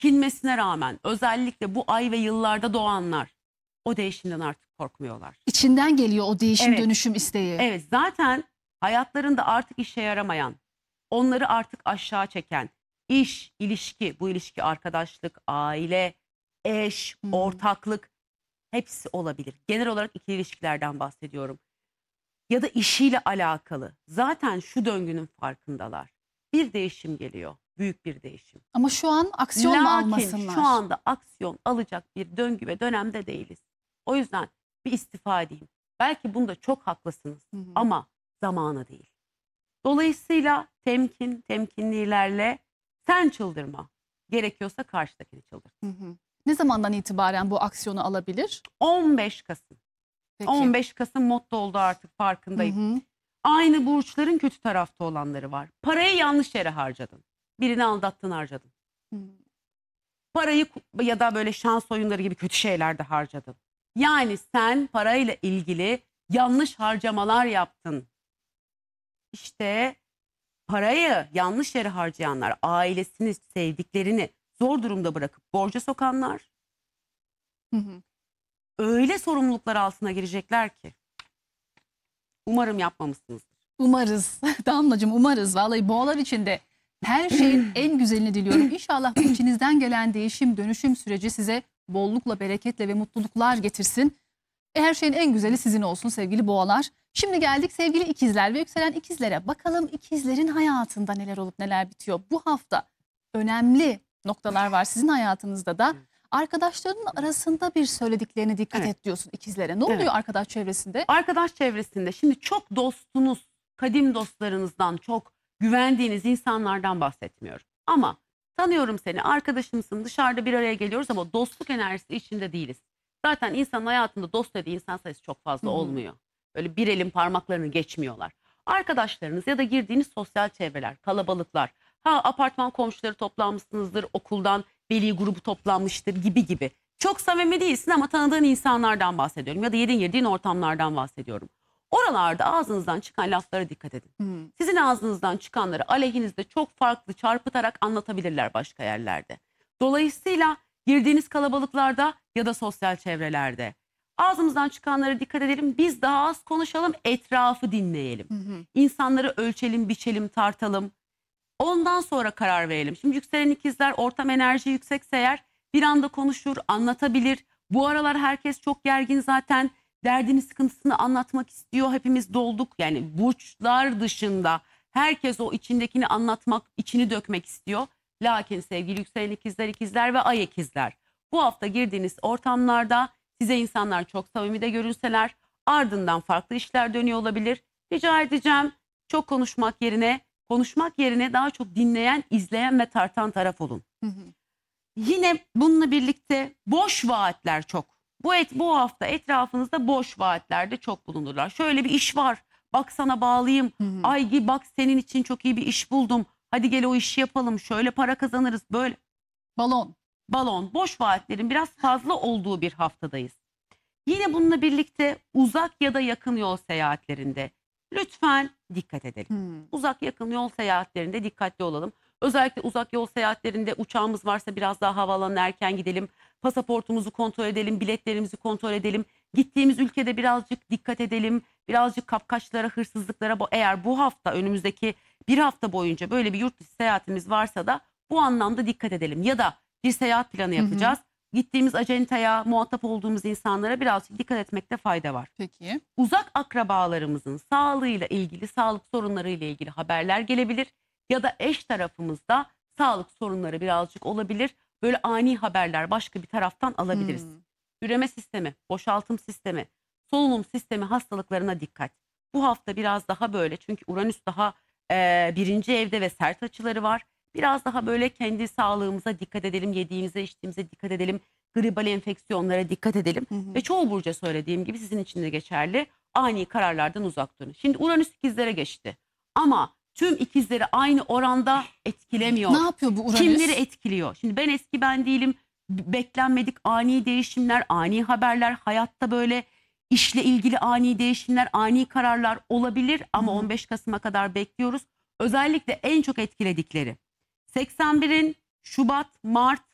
çekinmesine rağmen özellikle bu ay ve yıllarda doğanlar o değişimden artık korkmuyorlar. İçinden geliyor o değişim Evet. dönüşüm isteği. Evet, zaten hayatlarında artık işe yaramayan, onları artık aşağı çeken iş, ilişki, bu ilişki arkadaşlık, aile, eş, ortaklık hepsi olabilir. Genel olarak ikili ilişkilerden bahsediyorum. Ya da işiyle alakalı. Zaten şu döngünün farkındalar. Bir değişim geliyor. Büyük bir değişim. Ama şu an aksiyon mu Lakin almasınlar? şu anda aksiyon alacak bir döngü ve dönemde değiliz. O yüzden bir istifa edeyim. Belki bunda çok haklısınız ama zamanı değil. Dolayısıyla temkinli ilerle, sen çıldırma. Gerekiyorsa karşıdakini çıldır. Ne zamandan itibaren bu aksiyonu alabilir? 15 Kasım. Peki. 15 Kasım motto oldu artık, farkındayım. Aynı burçların kötü tarafta olanları var. Parayı yanlış yere harcadın. Birini aldattın, harcadın. Parayı ya da böyle şans oyunları gibi kötü şeylerde harcadın. Yani sen parayla ilgili yanlış harcamalar yaptın. İşte parayı yanlış yere harcayanlar, ailesini, sevdiklerini zor durumda bırakıp borca sokanlar öyle sorumluluklar altına girecekler ki. Umarım yapmamışsınızdır. Umarız. Damlacığım umarız. Vallahi boğalar içinde her şeyin en güzelini diliyorum. İnşallah bu içinizden gelen değişim, dönüşüm süreci size bollukla, bereketle ve mutluluklar getirsin. Her şeyin en güzeli sizin olsun sevgili boğalar. Şimdi geldik sevgili ikizler ve yükselen ikizlere. Bakalım ikizlerin hayatında neler olup neler bitiyor. Bu hafta önemli noktalar var sizin hayatınızda da. Arkadaşlarının arasında bir söylediklerine dikkat et diyorsun ikizlere. Ne oluyor arkadaş çevresinde? Arkadaş çevresinde şimdi çok dostunuz, kadim dostlarınızdan, çok güvendiğiniz insanlardan bahsetmiyorum. Ama tanıyorum seni, arkadaşımsın, dışarıda bir araya geliyoruz ama dostluk enerjisi içinde değiliz. Zaten insanın hayatında dost dediği insan sayısı çok fazla olmuyor. Böyle bir elin parmaklarını geçmiyorlar. Arkadaşlarınız ya da girdiğiniz sosyal çevreler, kalabalıklar. Apartman komşuları toplanmışsınızdır, okuldan veli grubu toplanmıştır gibi. Çok samimi değilsin ama tanıdığın insanlardan bahsediyorum. Ya da yediğin girdiğin ortamlardan bahsediyorum. Oralarda ağzınızdan çıkan laflara dikkat edin. Sizin ağzınızdan çıkanları aleyhinizde çok farklı çarpıtarak anlatabilirler başka yerlerde. Dolayısıyla girdiğiniz kalabalıklarda ya da sosyal çevrelerde ağzımızdan çıkanlara dikkat edelim. Biz daha az konuşalım, etrafı dinleyelim. İnsanları ölçelim, biçelim, tartalım. Ondan sonra karar verelim. Şimdi yükselen ikizler ortam enerji yüksekse eğer bir anda konuşur, anlatabilir. Bu aralar herkes çok gergin zaten. Derdini, sıkıntısını anlatmak istiyor. Hepimiz dolduk. Yani burçlar dışında herkes o içindekini anlatmak, içini dökmek istiyor. Lakin sevgili yükselen ikizler, ikizler ve ay ikizler. Bu hafta girdiğiniz ortamlarda size insanlar çok samimi de görünseler ardından farklı işler dönüyor olabilir. Rica edeceğim, çok konuşmak yerine daha çok dinleyen, izleyen ve tartan taraf olun. Yine bununla birlikte boş vaatler çok. Bu hafta etrafınızda boş vaatlerde çok bulunurlar. Şöyle bir iş var, bak sana bağlayayım. Ay bak senin için çok iyi bir iş buldum. Hadi gel o işi yapalım. Şöyle para kazanırız böyle. Balon, boş vaatlerin biraz fazla olduğu bir haftadayız. Yine bununla birlikte uzak ya da yakın yol seyahatlerinde lütfen dikkat edelim. Uzak yakın yol seyahatlerinde dikkatli olalım. Özellikle uzak yol seyahatlerinde uçağımız varsa biraz daha havaalanına erken gidelim. Pasaportumuzu kontrol edelim, biletlerimizi kontrol edelim. Gittiğimiz ülkede birazcık dikkat edelim. Birazcık kapkaçlara, hırsızlıklara, eğer bu hafta önümüzdeki bir hafta boyunca böyle bir yurt dışı seyahatimiz varsa da bu anlamda dikkat edelim. Ya da bir seyahat planı yapacağız. Gittiğimiz acentaya, muhatap olduğumuz insanlara birazcık dikkat etmekte fayda var. Peki. Uzak akrabalarımızın sağlığıyla ilgili, sağlık sorunlarıyla ilgili haberler gelebilir. Ya da eş tarafımızda sağlık sorunları birazcık olabilir. Böyle ani haberler başka bir taraftan alabiliriz. Üreme sistemi, boşaltım sistemi, solunum sistemi hastalıklarına dikkat. Bu hafta biraz daha böyle, çünkü Uranüs daha birinci evde ve sert açıları var. Biraz daha böyle kendi sağlığımıza dikkat edelim, yediğimize içtiğimize dikkat edelim, gribal enfeksiyonlara dikkat edelim. Ve çoğu burca söylediğim gibi sizin için de geçerli, ani kararlardan uzak durun. Şimdi Uranüs ikizlere geçti ama tüm ikizleri aynı oranda etkilemiyor. Ne yapıyor bu Uranüs? Kimleri etkiliyor? Şimdi ben eski ben değilim, beklenmedik ani değişimler, ani haberler, hayatta böyle işle ilgili ani değişimler, ani kararlar olabilir ama 15 Kasım'a kadar bekliyoruz. Özellikle en çok etkiledikleri 81'in Şubat, Mart